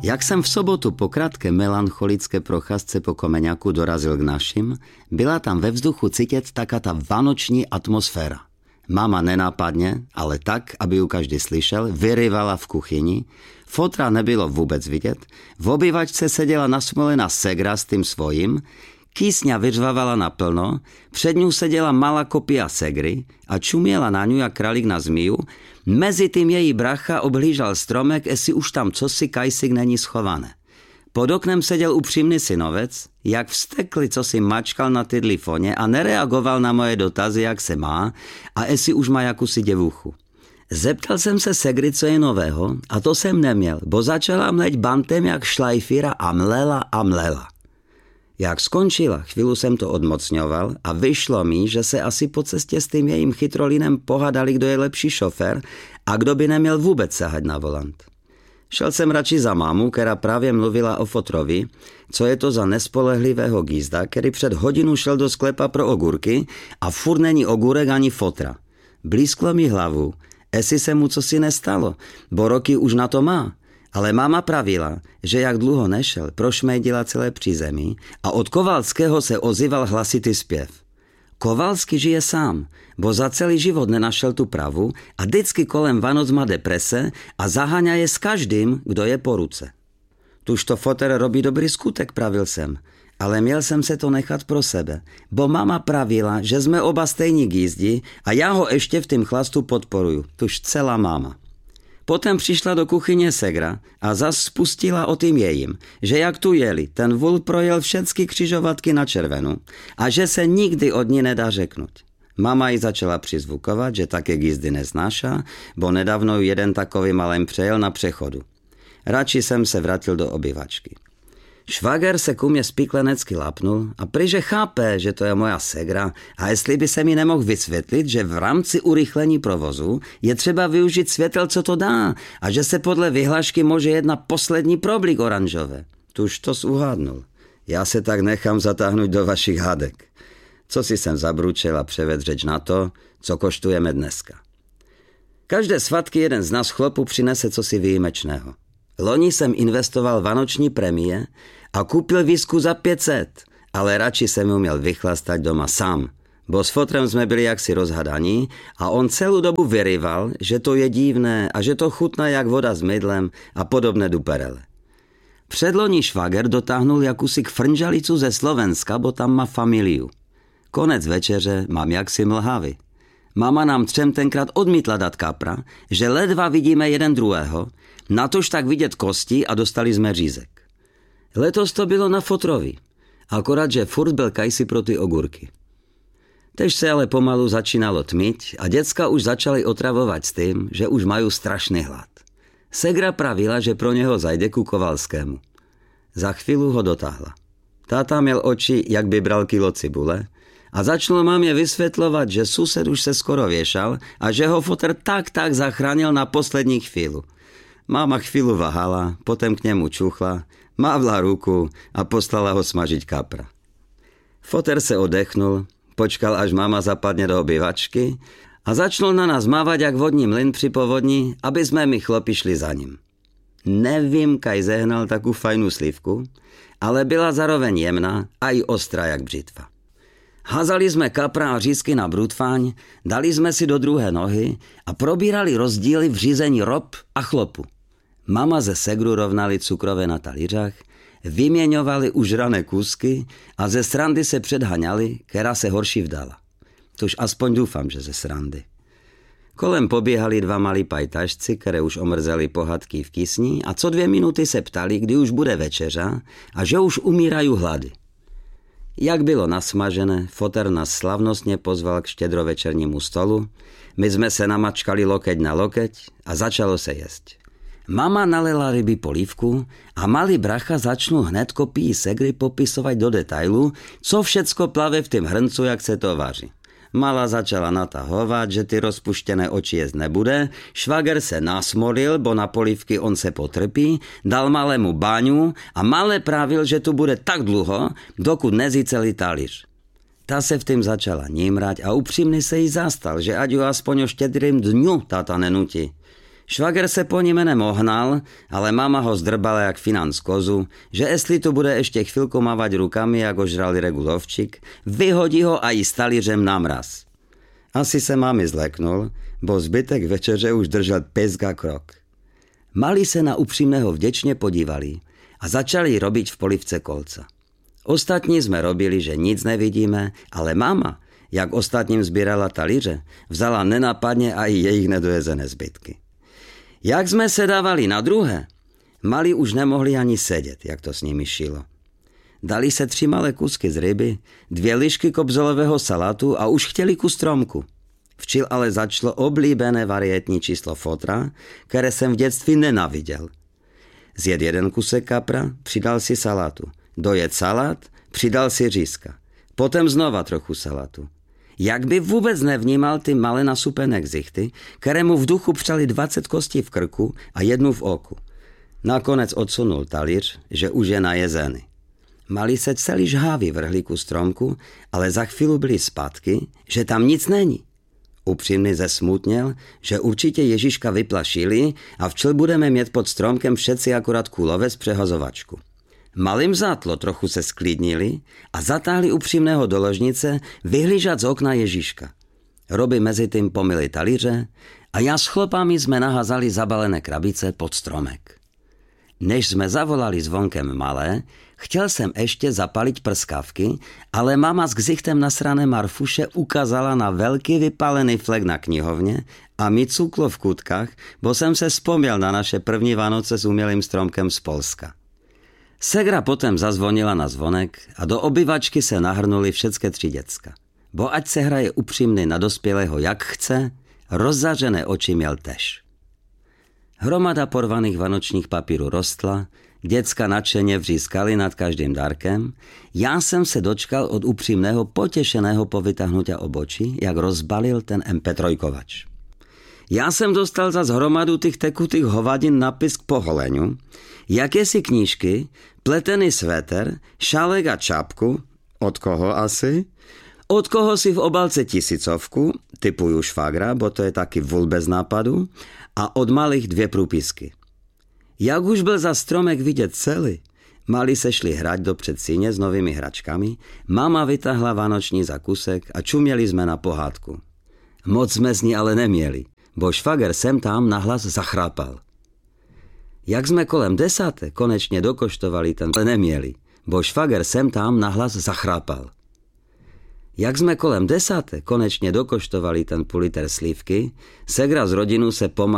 Jak jsem v sobotu po krátké melancholické procházce po Komeňaku dorazil k našim, byla tam ve vzduchu cítit taká ta vánoční atmosféra. Mama nenápadně, ale tak, aby ju každý slyšel, vyryvala v kuchyni, fotra nebylo vůbec vidět, v obývačce seděla nasmolená segra s tým svojím, kýsňa vyřvávala naplno, před ňu seděla malá kopia segry a čuměla na ňu jak králík na zmiju, mezi tím její bracha obhlížal stromek, jestli už tam cosi kajsik není schované. Pod oknem seděl upřímný synovec, jak vstekli, co si mačkal na tydlifoně a nereagoval na moje dotazy, jak se má a jestli už má jakousi děvuchu. Zeptal jsem se segry, co je nového, a to jsem neměl, bo začala mleť bantem jak šlajfíra a mlela. Jak skončila, chvíli jsem to odmocňoval a vyšlo mi, že se asi po cestě s tím jejím chytrolinem pohádali, kdo je lepší šofér a kdo by neměl vůbec sahat na volant. Šel jsem radši za mámu, která právě mluvila o fotrovi, co je to za nespolehlivého gízda, který před hodinu šel do sklepa pro ogurky a furt není ogurek ani fotra. Blízklo mi hlavu, jestli se mu cosi nestalo, bo roky už na to má. Ale máma pravila, že jak dlouho nešel, prošmejdila celé přízemí a od Kovalského se ozýval hlasitý zpěv. Kovalský žije sám, bo za celý život nenašel tu pravu a vždycky kolem Vánoc má deprese a zaháňa je s každým, kdo je po ruce. Tuž to foter robí dobrý skutek, pravil jsem, ale měl jsem se to nechat pro sebe, bo máma pravila, že jsme oba stejní gízdi a já ho ještě v tým chlastu podporuju, tuž celá máma. Potom přišla do kuchyně segra a zas spustila o tým jejím, že jak tu jeli, ten vůl projel všechny křižovatky na červenou a že se nikdy od ní nedá řeknout. Mama ji začala přizvukovat, že také gízdy neznáša, bo nedávno jeden takový malem přejel na přechodu. Radši jsem se vrátil do obývačky. Švager se ku mě spiklenecky lapnul a prý, chápe, že to je moja segra a jestli by se mi nemohl vysvětlit, že v rámci urychlení provozu je třeba využít světel, co to dá a že se podle vyhlášky může jedna poslední problik oranžové. Tuž to uhádnul. Já se tak nechám zatáhnout do vašich hádek. Co si jsem zabručil a převed řeč na to, co koštujeme dneska. Každé svatky jeden z nás chlopů přinese cosi výjimečného. Loni jsem investoval vánoční prémie a koupil výsku za 500, ale radši jsem ju měl vychlastat doma sám, bo s fotrem jsme byli jaksi rozhadaní a on celou dobu vyryval, že to je divné a že to chutná jak voda s mydlem a podobné duperele. Předloni švager dotáhnul jakousi frnžalicu ze Slovenska, bo tam má familiu. Konec večeře mám jaksi mlhavy. Mama nám třem tenkrát odmítla dát kapra, že ledva vidíme jeden druhého, natož tak vidět kosti a dostali jsme řízek. Letos to bylo na fotrovi, akorát, že furt byl kajsi pro ty ogurky. Tež se ale pomalu začínalo tmit a děcka už začaly otravovat s tím, že už mají strašný hlad. Segra pravila, že pro něho zajde ku Kovalskému. Za chvíli ho dotáhla. Táta měl oči, jak by bral kilo cibule, a začalo mámě vysvětlovat, že sused už se skoro věšal a že ho foter tak zachránil na poslední chvíli. Máma chvíli váhala, potom k němu čuchla, mávla ruku a poslala ho smažit kapra. Foter se odechnul, počkal, až máma zapadne do obývačky a začal na nás mávat jak vodní mlyn při povodni, aby jsme my chlopi šli za ním. Nevím, kaj zehnal takovou fajnou slivku, ale byla zároveň jemná a i ostrá jak břitva. Házali jsme kapra a řízky na brutfáň, dali jsme si do druhé nohy a probírali rozdíly v řízení rob a chlopu. Mama ze segru rovnali cukrové na talířách, vyměňovali užrané kusky a ze srandy se předhaňali, která se horší vdala. Tož aspoň doufám, že ze srandy. Kolem poběhali dva malí pajtašci, které už omrzeli pohádky v kysni a co 2 minuty se ptali, kdy už bude večeřa a že už umírají hlady. Jak bylo nasmažené, foter nás slavnostně pozval k štědrovečernímu stolu, my jsme se namačkali lokeť na lokeť a začalo se jesť. Mama nalela ryby polívku a malý bracha začnul hned kopii segry popisovat do detailu, co všecko plave v tým hrncu, jak se to vaří. Mala začala natahovat, že ty rozpuštěné oči jíst nebude, švager se nasmolil, bo na polívky on se potrpí, dal malému báňu a malé pravil, že tu bude tak dlouho, dokud nezí celý talíř. Ta se v tým začala nímrať a upřímně se jí zastal, že ať ju aspoň o štědrým dňu táta nenutí. Švager se po ní menem ohnal, ale mama ho zdrbala jak financ kozu, že jestli tu bude ještě chvilku mávať rukami, jak ožralý regulovčík, vyhodí ho a i s talířem na mraz. Asi se mami zleknul, bo zbytek večeře už držel pezga krok. Mali se na upřímného vděčně podívali a začali robiť v polivce kolca. Ostatní jsme robili, že nic nevidíme, ale mama, jak ostatním sbírala talíře, vzala nenapadně a i jejich nedojezené zbytky. Jak jsme se dávali na druhé, mali už nemohli ani sedět, jak to s nimi šilo. Dali se 3 malé kusky z ryby, 2 lišky kobzolového salátu a už chtěli kus stromku. Včil ale začalo oblíbené varietní číslo fotra, které jsem v dětství nenáviděl. Zjed 1 kusek kapra, přidal si salátu. Dojet salát, přidal si řízka. Potom znova trochu salátu. Jak by vůbec nevnímal ty malé nasupené ksichty, které mu v duchu přali 20 kostí v krku a 1 v oku. Nakonec odsunul talíř, že už je najezený. Mali se celý žhávi vrhli ku stromku, ale za chvíli byli zpátky, že tam nic není. Upřímný zesmutněl, že určitě Ježíška vyplašili a včel budeme mít pod stromkem všetci akorát kulovec přehazovačku. Malým zátlo trochu se sklidnili a zatáhli upřímného do ložnice vyhlížat z okna Ježíška. Roby mezi tím pomyli talíře a já s chlopami jsme naházali zabalené krabice pod stromek. Než jsme zavolali zvonkem malé, chtěl jsem ještě zapaliť prskavky, ale mama s ksichtem nasrané Marfuše ukázala na velký vypálený flek na knihovně a mi cuklo v kutkách, bo jsem se vzpomněl na naše první Vánoce s umělým stromkem z Polska. Segra potom zazvonila na zvonek a do obyvačky se nahrnuli všetky 3 děcka. Bo ať se hraje upřímný na dospělého jak chce, rozzařené oči měl tež. Hromada porvaných vanočních papírů rostla, děcka nadšeně vřískali nad každým dárkem. Já jsem se dočkal od upřímného potěšeného povytahnutia obočí, jak rozbalil ten MP3-kovač. Já jsem dostal za hromadu těch tekutých hovadin napis k poholeniu, jakési knížky, pletený svéter, šálek a čapku, od koho asi? Od koho si v obalce 1000, typuju švagra, bo to je taky vůl bez nápadu, a od malých 2 průpisky. Jak už byl za stromek vidět celý, mali se šli hrať do předsíně s novými hračkami, mama vytahla vánoční zakusek a čuměli jsme na pohádku. Moc jsme z ní ale neměli, bo švager sem tam nahlas zachrápal. Jak jsme kolem 10. konečně dokoštovali ten neměli, bo švager sem tam nahlas zachrápal. Jak jsme kolem 10. konečně dokoštovali ten půl liter slívky, segra z rodinu se pomalu